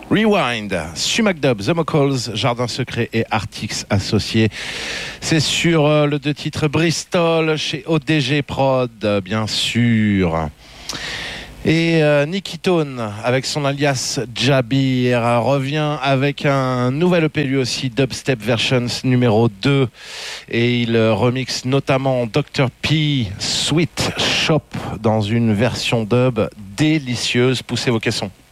Rewind, Sumac Dub, The Mocals, Jardin Secret et Artix Associés. C'est sur le 2 titres Bristol chez ODG Prod, bien sûr. Et Nicky Tone, avec son alias Jabir, revient avec un nouvel EP lui aussi, Dubstep Versions numéro 2. Et il remixe notamment Dr. P, Sweet Shop dans une version dub délicieuse. Poussez vos caissons.